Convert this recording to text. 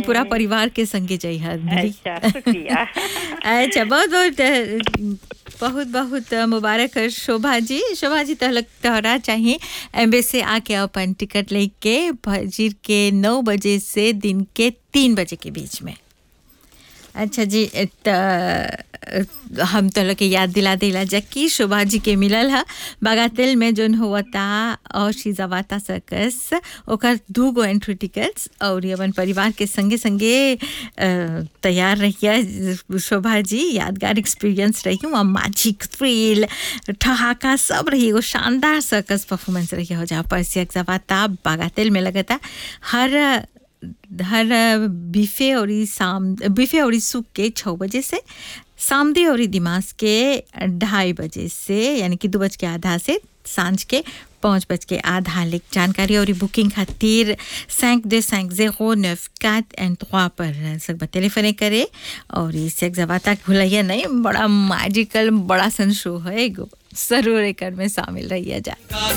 पूरा परिवार के संगे जाइए मिली। अच्छा शुक्रिया। अच्छा बहुत बहुत बहुत मुबारक है शोभा जी तहलक तोहरा चाहिए एम्बे से आके अपन टिकट लेके फजर के 9 बजे से दिन के 3 बजे के बीच में। अच्छा जी हम तो लोग के याद दिला दिला जबकि शोभा जी के मिलल है बागातेल में जोन हुआ था और शीजावाता सर्कस ओकर 2 गो एंट्री टिकट्स और अपन परिवार के संगे संगे तैयार रहिए शोभा जी। यादगार एक्सपीरियंस रही वहाँ मैजिक थ्रिल ठहाका सब रही वो शानदार सर्कस परफॉर्मेंस रही हो जहाँ पर शीजावाता बागातेल में लगा था हर बीफे और सूप के 6 बजे से सामदे और दिमाग के 2:30 बजे से यानी कि 2:30 से सांझ के 5:30 लिख जानकारी और बुकिंग खातिर 525094 पर सब टेलीफोन करे और इसे जवाता भूलिए नहीं। बड़ा मैजिकल बड़ा सन शो है जरूर एक में शामिल रहिए जा।